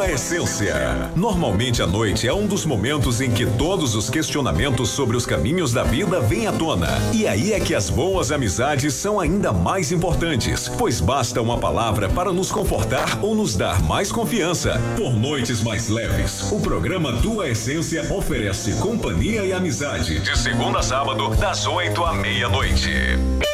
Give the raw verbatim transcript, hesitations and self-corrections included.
Tua Essência. Normalmente a noite é um dos momentos em que todos os questionamentos sobre os caminhos da vida vêm à tona. E aí é que as boas amizades são ainda mais importantes, pois basta uma palavra para nos confortar ou nos dar mais confiança. Por noites mais leves, o programa Tua Essência oferece companhia e amizade de segunda a sábado, das oito à meia-noite.